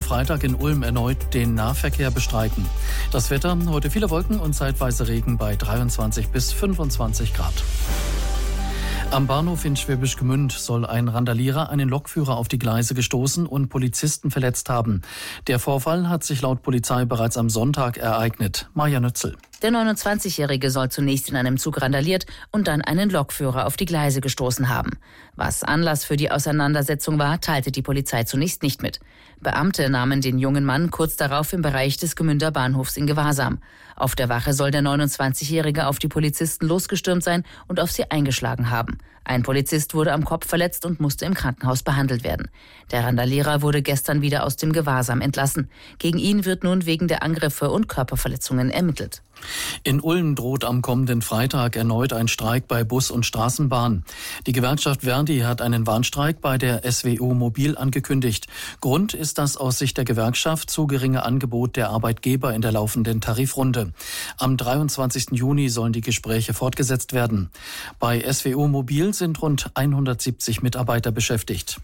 Freitag in Ulm erneut den Nahverkehr bestreiken. Das Wetter, heute viele Wolken und zeitweise Regen bei 23 bis 25 Grad. Am Bahnhof in Schwäbisch Gmünd soll ein Randalierer einen Lokführer auf die Gleise gestoßen und Polizisten verletzt haben. Der Vorfall hat sich laut Polizei bereits am Sonntag ereignet. Maja Nützel. Der 29-Jährige soll zunächst in einem Zug randaliert und dann einen Lokführer auf die Gleise gestoßen haben. Was Anlass für die Auseinandersetzung war, teilte die Polizei zunächst nicht mit. Beamte nahmen den jungen Mann kurz darauf im Bereich des Gmünder Bahnhofs in Gewahrsam. Auf der Wache soll der 29-Jährige auf die Polizisten losgestürmt sein und auf sie eingeschlagen haben. Ein Polizist wurde am Kopf verletzt und musste im Krankenhaus behandelt werden. Der Randalierer wurde gestern wieder aus dem Gewahrsam entlassen. Gegen ihn wird nun wegen der Angriffe und Körperverletzungen ermittelt. In Ulm droht am kommenden Freitag erneut ein Streik bei Bus und Straßenbahn. Die Gewerkschaft Verdi hat einen Warnstreik bei der SWO Mobil angekündigt. Grund ist das aus Sicht der Gewerkschaft zu geringe Angebot der Arbeitgeber in der laufenden Tarifrunde. Am 23. Juni sollen die Gespräche fortgesetzt werden. Bei SWO Mobil sind rund 170 Mitarbeiter beschäftigt.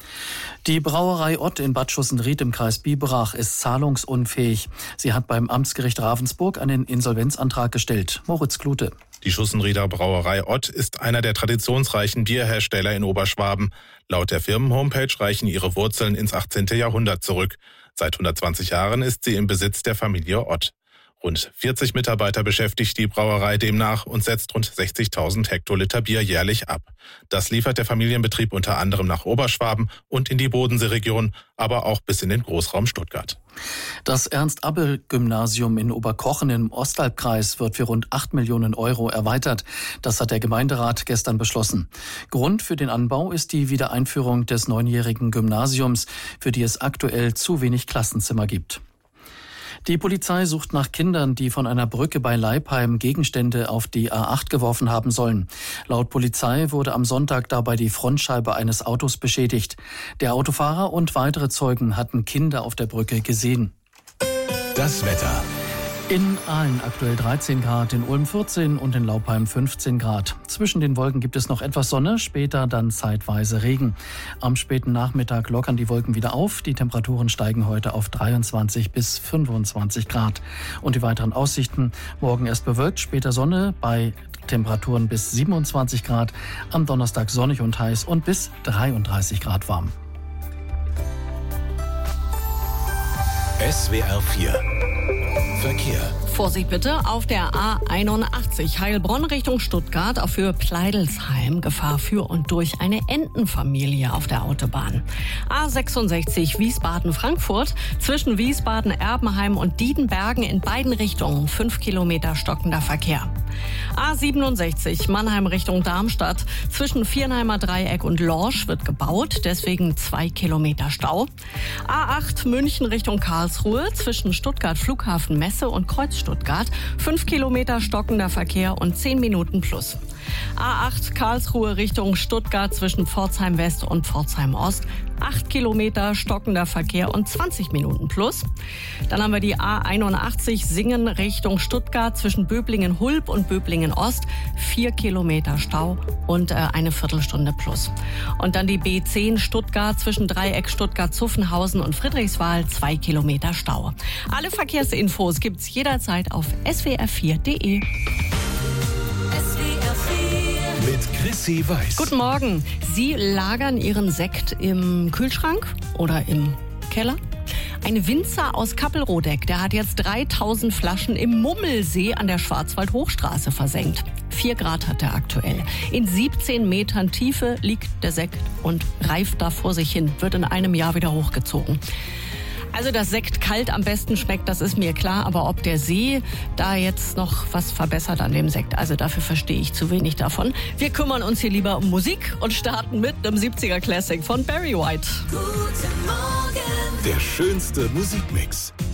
Die Brauerei Ott in Bad Schussenried im Kreis Biberach ist zahlungsunfähig. Sie hat beim Amtsgericht Ravensburg einen Insolvenzantrag gestellt. Moritz Klute. Die Schussenrieder Brauerei Ott ist einer der traditionsreichen Bierhersteller in Oberschwaben. Laut der Firmenhomepage reichen ihre Wurzeln ins 18. Jahrhundert zurück. Seit 120 Jahren ist sie im Besitz der Familie Ott. Rund 40 Mitarbeiter beschäftigt die Brauerei demnach und setzt rund 60.000 Hektoliter Bier jährlich ab. Das liefert der Familienbetrieb unter anderem nach Oberschwaben und in die Bodenseeregion, aber auch bis in den Großraum Stuttgart. Das Ernst-Abel-Gymnasium in Oberkochen im Ostalbkreis wird für rund 8 Millionen Euro erweitert. Das hat der Gemeinderat gestern beschlossen. Grund für den Anbau ist die Wiedereinführung des 9-jährigen Gymnasiums, für die es aktuell zu wenig Klassenzimmer gibt. Die Polizei sucht nach Kindern, die von einer Brücke bei Leipheim Gegenstände auf die A8 geworfen haben sollen. Laut Polizei wurde am Sonntag dabei die Frontscheibe eines Autos beschädigt. Der Autofahrer und weitere Zeugen hatten Kinder auf der Brücke gesehen. Das Wetter. In Aalen aktuell 13 Grad, in Ulm 14 und in Laupheim 15 Grad. Zwischen den Wolken gibt es noch etwas Sonne, später dann zeitweise Regen. Am späten Nachmittag lockern die Wolken wieder auf. Die Temperaturen steigen heute auf 23 bis 25 Grad. Und die weiteren Aussichten: morgen erst bewölkt, später Sonne bei Temperaturen bis 27 Grad. Am Donnerstag sonnig und heiß und bis 33 Grad warm. SWR 4 Verkehr. Vorsicht bitte auf der A81 Heilbronn Richtung Stuttgart, auch für Pleidelsheim. Gefahr für und durch eine Entenfamilie auf der Autobahn. A66 Wiesbaden-Frankfurt zwischen Wiesbaden-Erbenheim und Diedenbergen in beiden Richtungen 5 Kilometer stockender Verkehr. A67 Mannheim Richtung Darmstadt zwischen Viernheimer Dreieck und Lorsch wird gebaut, deswegen 2 Kilometer Stau. A8 München Richtung Karlsruhe zwischen Stuttgart Flughafen Messe und Kreuz Stuttgart 5 Kilometer stockender Verkehr und 10 Minuten plus. A8 Karlsruhe Richtung Stuttgart zwischen Pforzheim West und Pforzheim Ost 8 Kilometer stockender Verkehr und 20 Minuten plus. Dann haben wir die A81 Singen Richtung Stuttgart zwischen Böblingen-Hulb und Böblingen-Ost 4 Kilometer Stau und eine Viertelstunde plus. Und dann die B10 Stuttgart zwischen Dreieck Stuttgart-Zuffenhausen und Friedrichswald 2 Kilometer Stau. Alle Verkehrsinfos gibt's jederzeit auf swr4.de. Mit Chrissy Weiß. Guten Morgen. Sie lagern Ihren Sekt im Kühlschrank oder im Keller? Ein Winzer aus Kappelrodeck, der hat jetzt 3000 Flaschen im Mummelsee an der Schwarzwald-Hochstraße versenkt. 4 Grad hat er aktuell. In 17 Metern Tiefe liegt der Sekt und reift da vor sich hin, wird in einem Jahr wieder hochgezogen. Also, dass Sekt kalt am besten schmeckt, das ist mir klar. Aber ob der See da jetzt noch was verbessert an dem Sekt, also dafür verstehe ich zu wenig davon. Wir kümmern uns hier lieber um Musik und starten mit einem 70er Classic von Barry White. Guten Morgen. Der schönste Musikmix.